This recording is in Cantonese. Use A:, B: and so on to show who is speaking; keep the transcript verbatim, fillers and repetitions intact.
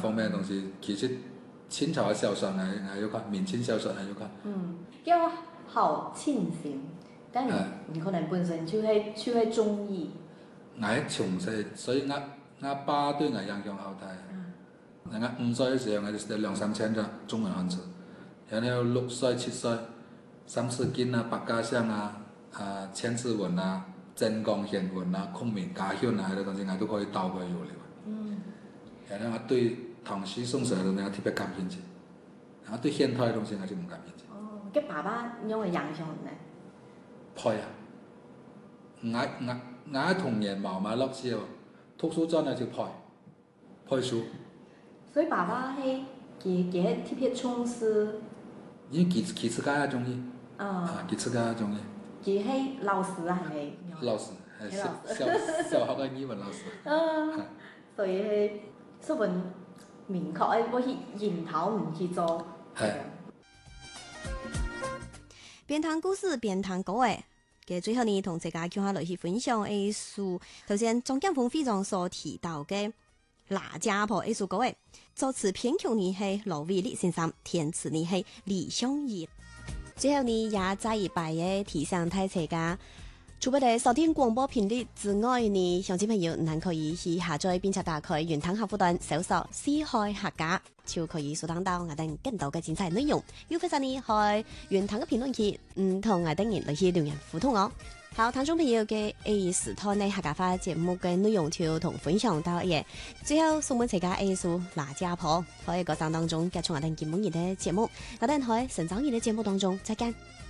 A: 方面嘅東西，其實清朝嘅小說係係有看，明清小說係有看。
B: 嗯，叫好慶幸，但你你可能本身就係就係中意。
A: 我係從細，所以我我爸對我影響好大。我五歲嘅時候，我就識得兩三千個中文漢字，然後六歲七歲，《三字經》啊、百家姓啊、啊千字文啊、真講顯文啊、孔明家訓啊，嗰啲東西我都可以倒背如流。
B: 嗯。
A: 然後我對唐詩宋詞嗰啲我特別感興趣，然後對現代嘅東西我就唔感興趣。
B: 哦，嘅爸爸因為影響呢？
A: 配啊！我我我童年冇買樂書，圖書館呢就配配書。
B: 所以爸爸係佢佢係特別重視。
A: 因為佢佢自家也中意。
B: 啊。
A: 啊，佢自家也中意。
B: 佢係老師啊，係咪？
A: 老師係小小小學嘅語文老師。
B: 嗯。所以係十分明確誒，我去引頭唔去做。係。
C: 邊談故事邊談歌誒，嘅最後呢，同大家叫下來去分享藝術。頭先張劍鋒非常所提到嘅哪家婆藝術歌誒，作詞編曲呢係羅偉立先生，填詞呢係李相儀。最後呢，也再一擺嘅提醒大家，除咗收聽廣播頻率之外呢，鄉親朋友您可以去下載並且打開雲端客戶端搜索四海客家，就可以收聽到我哋更多嘅精彩內容。要非常呢，去雲端嘅評論區，唔同我哋人嚟去留言互動哦。好，聽眾朋友嘅藝術台呢客家話節目嘅內容就同分享到嘢，最後送俾大家藝術哪家婆，喺個當當中結束我哋今日嘅節目，我哋喺成長日嘅節目當中再見。